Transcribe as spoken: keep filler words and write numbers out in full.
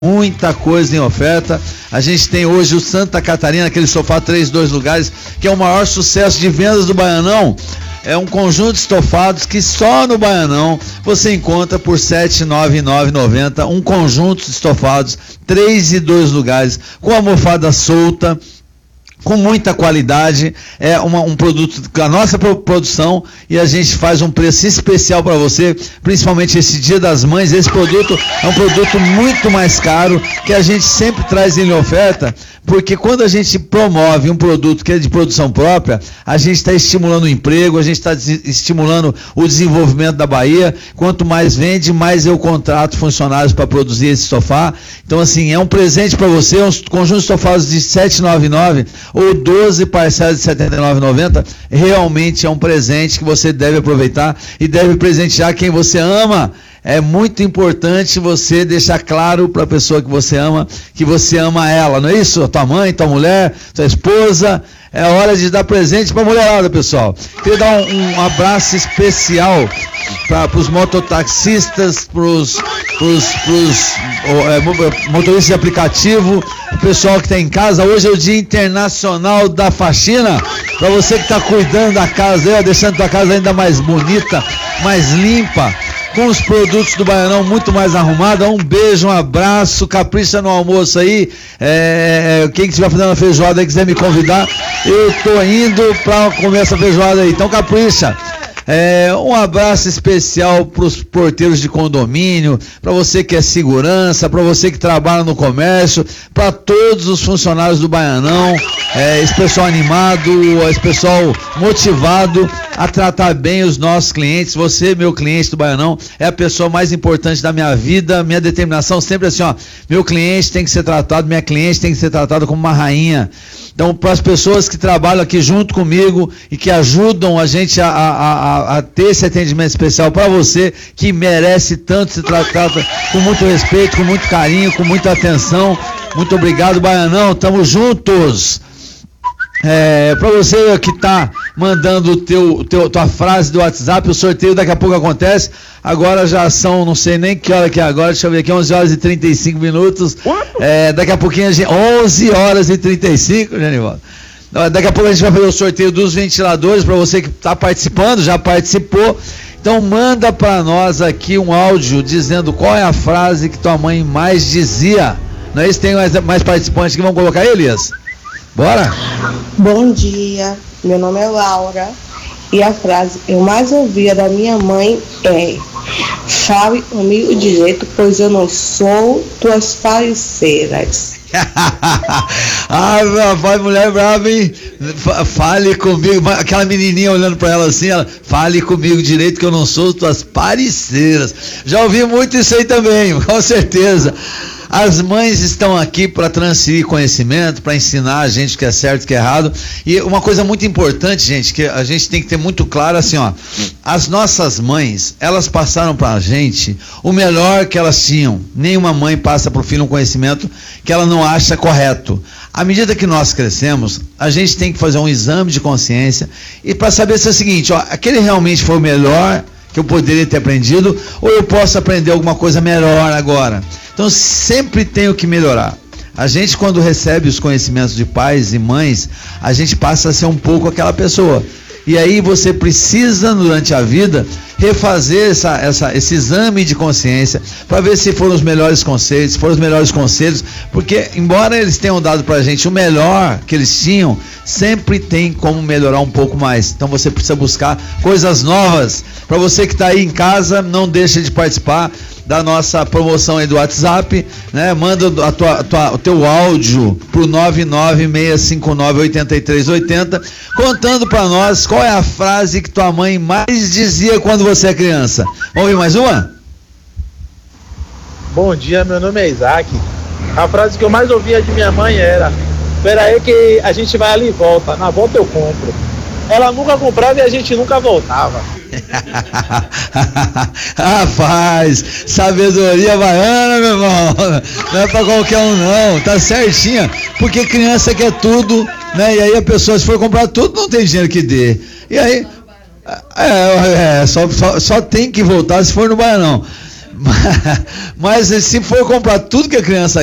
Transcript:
muita coisa em oferta. A gente tem hoje o Santa Catarina, aquele sofá três, dois lugares, que é o maior sucesso de vendas do Baianão. É um conjunto de estofados que só no Baianão você encontra por sete mil novecentos e noventa e nove reais e noventa centavos. Um conjunto de estofados, três e dois lugares, com almofada solta, com muita qualidade. É uma, um produto da nossa produção e a gente faz um preço especial para você, principalmente esse Dia das Mães. Esse produto é um produto muito mais caro, que a gente sempre traz em oferta, porque quando a gente promove um produto que é de produção própria, a gente está estimulando o emprego, a gente está estimulando o desenvolvimento da Bahia. Quanto mais vende, mais eu contrato funcionários para produzir esse sofá. Então, assim, é um presente para você, um conjunto de sofados de sete mil novecentos e noventa e nove reais ou doze parcelas de setenta e nove reais e noventa centavos. Realmente é um presente que você deve aproveitar e deve presentear quem você ama. É muito importante você deixar claro para a pessoa que você ama, que você ama ela, não é isso? A tua mãe, tua mulher, tua esposa. É hora de dar presente para a mulherada, pessoal. Queria dar um, um abraço especial para os mototaxistas, para os é, motoristas de aplicativo, o pessoal que está em casa. Hoje é o Dia Internacional da Faxina. Para você que está cuidando da casa, deixando a tua casa ainda mais bonita, mais limpa, com os produtos do Baianão muito mais arrumada. Um beijo, um abraço, capricha no almoço aí. É, quem que estiver fazendo a feijoada aí quiser me convidar, eu tô indo para comer essa feijoada aí, então capricha. É, um abraço especial para os porteiros de condomínio, para você que é segurança, para você que trabalha no comércio, para todos os funcionários do Baianão, é, esse pessoal animado, esse pessoal motivado a tratar bem os nossos clientes. Você, meu cliente do Baianão, é a pessoa mais importante da minha vida. Minha determinação sempre é assim, ó, meu cliente tem que ser tratado, minha cliente tem que ser tratada como uma rainha. Então, para as pessoas que trabalham aqui junto comigo e que ajudam a gente a, a, a, a ter esse atendimento especial para você, que merece tanto ser tratado com muito respeito, com muito carinho, com muita atenção. Muito obrigado, Baianão, tamo juntos. É, para você que está mandando teu, teu, tua frase do WhatsApp, o sorteio daqui a pouco acontece. Agora já são, não sei nem que hora que é agora, deixa eu ver aqui, onze horas e trinta e cinco minutos. É, daqui a pouquinho, a gente, onze horas e trinta e cinco, Genivaldo. Daqui a pouco a gente vai fazer o sorteio dos ventiladores para você que está participando, já participou. Então manda para nós aqui um áudio dizendo qual é a frase que tua mãe mais dizia. Não é isso? Tem mais, mais participantes que vão colocar aí, Elias? Bora? Bom dia, meu nome é Laura e a frase que eu mais ouvia da minha mãe é: fale comigo direito, pois eu não sou tuas parceiras. Ah, rapaz, mulher brava, hein? Fale comigo, aquela menininha olhando pra ela assim, ela, fale comigo direito que eu não sou tuas parceiras. Já ouvi muito isso aí também, com certeza. As mães estão aqui para transferir conhecimento, para ensinar a gente o que é certo e o que é errado. E uma coisa muito importante, gente, que a gente tem que ter muito claro, assim, ó, as nossas mães, elas passaram para a gente o melhor que elas tinham. Nenhuma mãe passa para o filho um conhecimento que ela não acha correto. À medida que nós crescemos, a gente tem que fazer um exame de consciência e para saber se é o seguinte, ó, aquele realmente foi o melhor que eu poderia ter aprendido, ou eu posso aprender alguma coisa melhor agora. Então sempre tenho que melhorar. A gente, quando recebe os conhecimentos de pais e mães, a gente passa a ser um pouco aquela pessoa. E aí você precisa, durante a vida, refazer essa, essa, esse exame de consciência para ver se foram os melhores conceitos, se foram os melhores conselhos, porque embora eles tenham dado para a gente o melhor que eles tinham, sempre tem como melhorar um pouco mais. Então você precisa buscar coisas novas. Para você que está aí em casa, não deixa de participar da nossa promoção aí do WhatsApp, né? Manda a tua, a tua, o teu áudio pro nove nove seis cinco nove oito três oito zero, contando para nós qual é a frase que tua mãe mais dizia quando você é criança. Vamos ouvir mais uma? Bom dia, meu nome é Isaac. A frase que eu mais ouvia de minha mãe era: espera aí que a gente vai ali e volta, na volta eu compro. Ela nunca comprava e a gente nunca voltava. Rapaz, sabedoria baiana, meu irmão. Não é pra qualquer um não, tá certinha. Porque criança quer tudo, né? E aí a pessoa, se for comprar tudo, não tem dinheiro que dê. E aí, é, é só, só, só tem que voltar se for no Baianão. Mas se for comprar tudo que a criança